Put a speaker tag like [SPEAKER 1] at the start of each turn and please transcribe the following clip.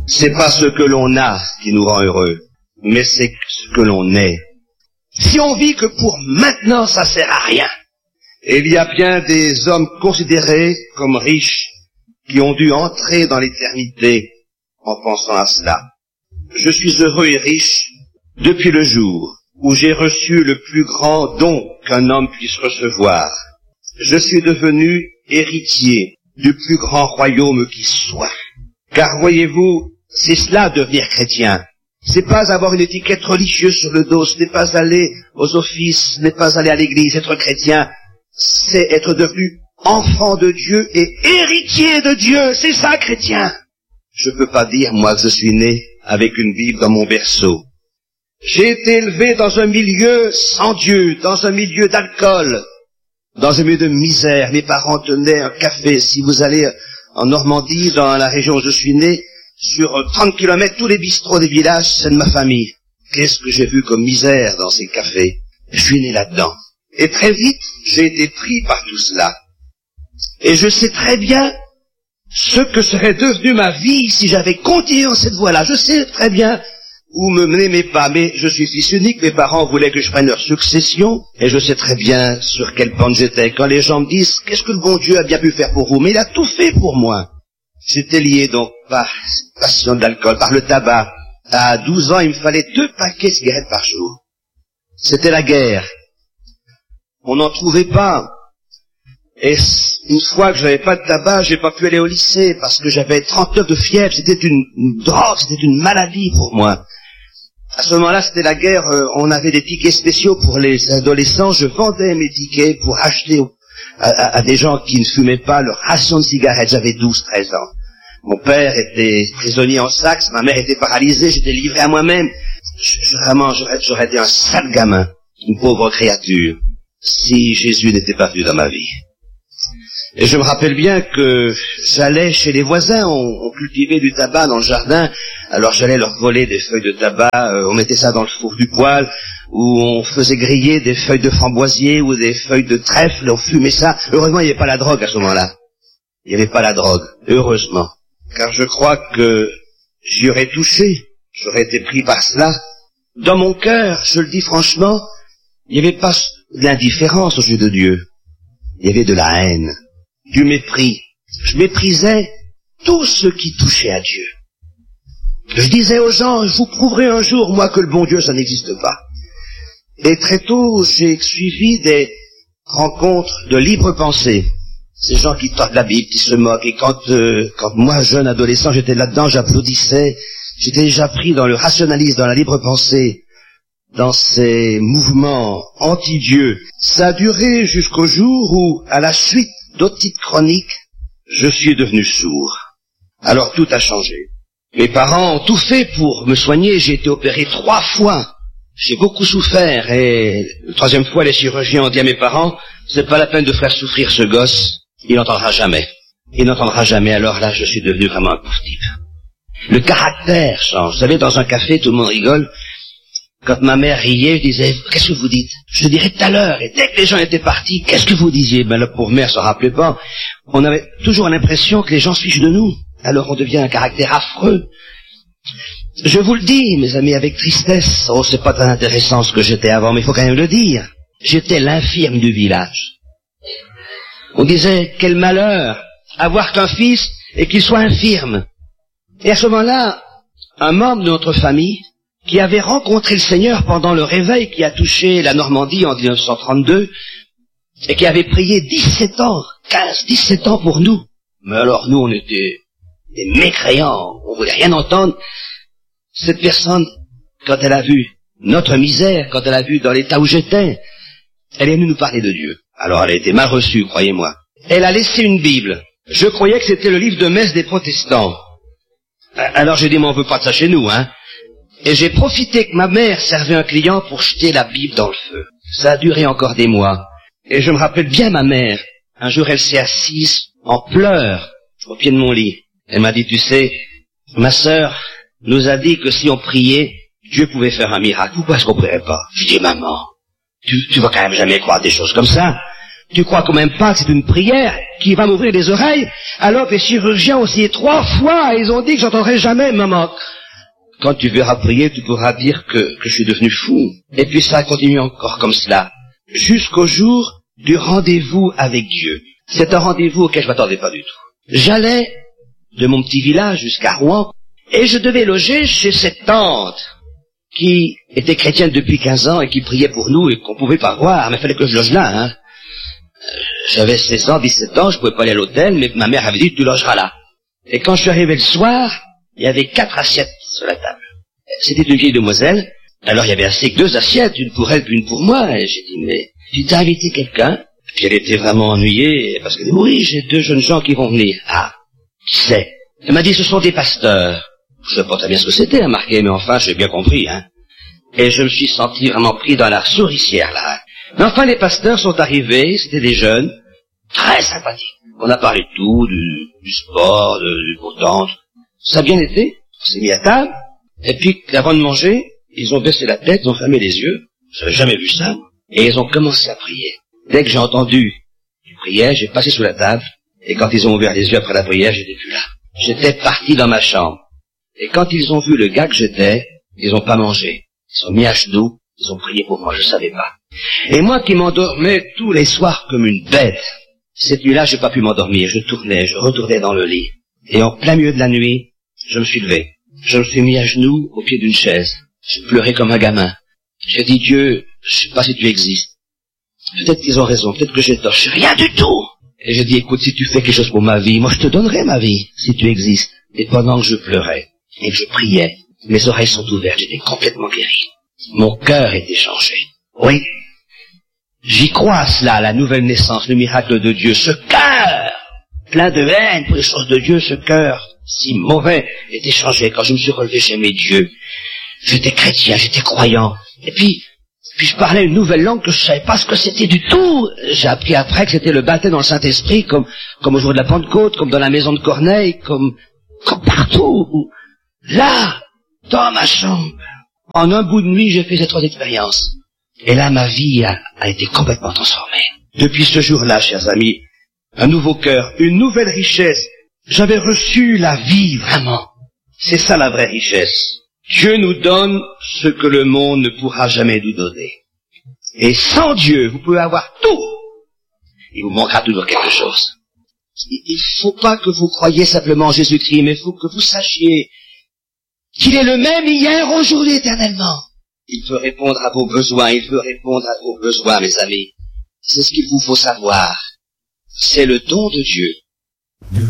[SPEAKER 1] C'est pas ce que l'on a qui nous rend heureux, mais c'est ce que l'on est. Si on vit que pour maintenant, ça sert à rien. Et il y a bien des hommes considérés comme riches qui ont dû entrer dans l'éternité en pensant à cela. Je suis heureux et riche depuis le jour où j'ai reçu le plus grand don qu'un homme puisse recevoir. Je suis devenu héritier du plus grand royaume qui soit. Car voyez-vous, c'est cela devenir chrétien. C'est pas avoir une étiquette religieuse sur le dos, ce n'est pas aller aux offices, ce n'est pas aller à l'église, être chrétien. C'est être devenu enfant de Dieu et héritier de Dieu. C'est ça, chrétien. Je peux pas dire, moi, que je suis né avec une Bible dans mon berceau. J'ai été élevé dans un milieu sans Dieu, dans un milieu d'alcool, dans un milieu de misère. Mes parents tenaient un café. Si vous allez en Normandie, dans la région où je suis né, sur 30 kilomètres, tous les bistrots des villages, c'est de ma famille. Qu'est-ce que j'ai vu comme misère dans ces cafés? Je suis né là-dedans. Et très vite, j'ai été pris par tout cela. Et je sais très bien ce que serait devenu ma vie si j'avais continué dans cette voie-là. Je sais très bien où me menaient mes pas, mais je suis fils unique, mes parents voulaient que je prenne leur succession, et je sais très bien sur quelle pente j'étais. Quand les gens me disent, qu'est-ce que le bon Dieu a bien pu faire pour vous? Mais il a tout fait pour moi. J'étais lié donc par passion de l'alcool, par le tabac. À 12 ans, il me fallait 2 paquets de cigarettes par jour. C'était la guerre. On n'en trouvait pas. Et une fois que j'avais pas de tabac, j'ai pas pu aller au lycée parce que j'avais 39 de fièvre. C'était une drogue, c'était une maladie pour moi. À ce moment-là, c'était la guerre. On avait des tickets spéciaux pour les adolescents. Je vendais mes tickets pour acheter à des gens qui ne fumaient pas leur ration de cigarettes. J'avais 12-13 ans. Mon père était prisonnier en Saxe, ma mère était paralysée, j'étais livré à moi-même. Vraiment, j'aurais été un sale gamin, une pauvre créature, si Jésus n'était pas venu dans ma vie. Et je me rappelle bien que j'allais chez les voisins, on cultivait du tabac dans le jardin, alors j'allais leur voler des feuilles de tabac, on mettait ça dans le four du poêle, où on faisait griller des feuilles de framboisier ou des feuilles de trèfle, on fumait ça. Heureusement, il n'y avait pas la drogue à ce moment-là. Il n'y avait pas la drogue, heureusement. Car je crois que j'y aurais touché, j'aurais été pris par cela. Dans mon cœur, je le dis franchement, il n'y avait pas de l'indifférence aux yeux de Dieu. Il y avait de la haine, du mépris. Je méprisais tout ce qui touchait à Dieu. Je disais aux gens, je vous prouverai un jour, moi, que le bon Dieu, ça n'existe pas. Et très tôt, j'ai suivi des rencontres de libre pensée. Ces gens qui tordent la Bible, qui se moquent. Et quand moi, jeune adolescent, j'étais là-dedans, j'applaudissais. J'étais déjà pris dans le rationalisme, dans la libre pensée, dans ces mouvements anti-Dieu. Ça a duré jusqu'au jour où, à la suite d'otite chronique, je suis devenu sourd. Alors tout a changé. Mes parents ont tout fait pour me soigner. J'ai été opéré 3 fois. J'ai beaucoup souffert. Et la 3e fois, les chirurgiens ont dit à mes parents, c'est pas la peine de faire souffrir ce gosse. Il n'entendra jamais. Il n'entendra jamais. Alors là, je suis devenu vraiment un pauvre type. Le caractère change. Vous savez, dans un café, tout le monde rigole. Quand ma mère riait, je disais, qu'est-ce que vous dites? Je le dirais tout à l'heure. Et dès que les gens étaient partis, qu'est-ce que vous disiez? Ben, la pauvre mère s'en rappelait pas. On avait toujours l'impression que les gens se fichent de nous. Alors on devient un caractère affreux. Je vous le dis, mes amis, avec tristesse. Oh, c'est pas très intéressant ce que j'étais avant, mais il faut quand même le dire. J'étais l'infirme du village. On disait, quel malheur, avoir qu'un fils et qu'il soit infirme. Et à ce moment-là, un membre de notre famille, qui avait rencontré le Seigneur pendant le réveil qui a touché la Normandie en 1932, et qui avait prié 17 ans, 17 ans pour nous. Mais alors nous, on était des mécréants, on voulait rien entendre. Cette personne, quand elle a vu notre misère, quand elle a vu dans l'état où j'étais, elle est venue nous parler de Dieu. Alors elle a été mal reçue, croyez-moi. Elle a laissé une Bible. Je croyais que c'était le livre de messe des protestants. Alors j'ai dit, mais on veut pas de ça chez nous, hein. Et j'ai profité que ma mère servait un client pour jeter la Bible dans le feu. Ça a duré encore des mois. Et je me rappelle bien ma mère. Un jour, elle s'est assise en pleurs au pied de mon lit. Elle m'a dit, tu sais, ma sœur nous a dit que si on priait, Dieu pouvait faire un miracle. Pourquoi est-ce qu'on prierait pas? Je dis, maman, tu vas quand même jamais croire des choses comme ça. Tu crois quand même pas que c'est une prière qui va m'ouvrir les oreilles, alors que les chirurgiens ont essayé 3 fois et ils ont dit que j'entendrai jamais, maman. Quand tu verras prier, tu pourras dire que je suis devenu fou. Et puis ça a continué encore comme cela, jusqu'au jour du rendez-vous avec Dieu. C'est un rendez-vous auquel je m'attendais pas du tout. J'allais de mon petit village jusqu'à Rouen, et je devais loger chez cette tante qui était chrétienne depuis 15 ans et qui priait pour nous et qu'on pouvait pas voir, mais il fallait que je loge là, hein. J'avais 16 ans, 17 ans, je pouvais pas aller à l'hôtel, mais ma mère avait dit, tu logeras là. Et quand je suis arrivé le soir, il y avait 4 assiettes sur la table. C'était une vieille demoiselle, alors il y avait assez que 2 assiettes, une pour elle puis une pour moi, et j'ai dit, mais tu t'as invité quelqu'un? Puis elle était vraiment ennuyée, parce que, oui, j'ai 2 jeunes gens qui vont venir. Ah, qui c'est? Elle m'a dit, ce sont des pasteurs. Je ne sais pas très bien ce que c'était, hein, marqué, mais enfin, j'ai bien compris, hein. Et je me suis senti vraiment pris dans la souricière, là. Mais enfin, les pasteurs sont arrivés, c'était des jeunes, très sympathiques. On a parlé de tout, du sport, du beau temps. Ça a bien été. On s'est mis à table. Et puis, avant de manger, ils ont baissé la tête, ils ont fermé les yeux. J'avais jamais vu ça. Et ils ont commencé à prier. Dès que j'ai entendu qu'ils priaient, j'ai passé sous la table. Et quand ils ont ouvert les yeux après la prière, j'étais plus là. J'étais parti dans ma chambre. Et quand ils ont vu le gars que j'étais, ils ont pas mangé. Ils sont mis à genoux, ils ont prié pour moi, je savais pas. Et moi qui m'endormais tous les soirs comme une bête, cette nuit-là, j'ai pas pu m'endormir. Je retournais dans le lit. Et en plein milieu de la nuit, je me suis levé. Je me suis mis à genoux au pied d'une chaise. Je pleurais comme un gamin. J'ai dit, Dieu, je sais pas si tu existes. Peut-être qu'ils ont raison, peut-être que j'ai tort. Je sais rien du tout. Et j'ai dit, écoute, si tu fais quelque chose pour ma vie, moi je te donnerai ma vie, si tu existes. Et pendant que je pleurais, et que je priais, mes oreilles sont ouvertes, j'étais complètement guéri. Mon cœur était changé. Oui. J'y crois à cela, la nouvelle naissance, le miracle de Dieu. Ce cœur, plein de haine pour les choses de Dieu, ce cœur si mauvais, était changé. Quand je me suis relevé, j'aimais Dieu. J'étais chrétien, j'étais croyant. Et puis je parlais une nouvelle langue que je savais pas ce que c'était du tout. J'ai appris après que c'était le baptême dans le Saint-Esprit, comme au jour de la Pentecôte, comme dans la maison de Corneille, comme partout. Là, dans ma chambre, en un bout de nuit, j'ai fait ces 3 expériences. Et là, ma vie a été complètement transformée. Depuis ce jour-là, chers amis, un nouveau cœur, une nouvelle richesse. J'avais reçu la vie, vraiment. C'est ça la vraie richesse. Dieu nous donne ce que le monde ne pourra jamais nous donner. Et sans Dieu, vous pouvez avoir tout. Il vous manquera toujours quelque chose. Il ne faut pas que vous croyiez simplement en Jésus-Christ, mais il faut que vous sachiez qu'il est le même hier, aujourd'hui, éternellement. Il peut répondre à vos besoins, mes amis. C'est ce qu'il vous faut savoir. C'est le don de Dieu.